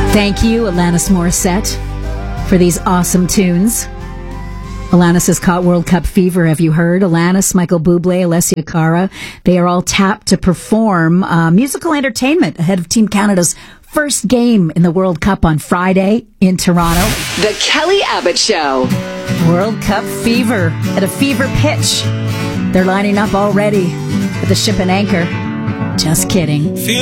Thank you, Alanis Morissette, for these awesome tunes. Alanis has caught World Cup fever, have you heard? Alanis, Michael Bublé, Alessia Cara, they are all tapped to perform musical entertainment ahead of Team Canada's first game in the World Cup on Friday in Toronto. The Kelly Abbott Show. World Cup fever at a fever pitch. They're lining up already at the ship and anchor. Just kidding.